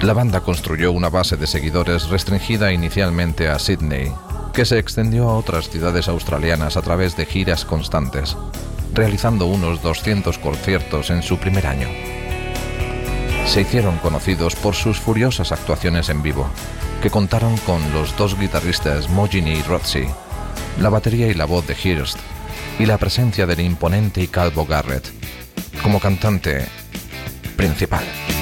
La banda construyó una base de seguidores restringida inicialmente a Sydney, que se extendió a otras ciudades australianas a través de giras constantes, realizando unos 200 conciertos en su primer año. Se hicieron conocidos por sus furiosas actuaciones en vivo, que contaron con los dos guitarristas Mojini y Rodsey, la batería y la voz de Hirst, y la presencia del imponente y calvo Garrett como cantante principal.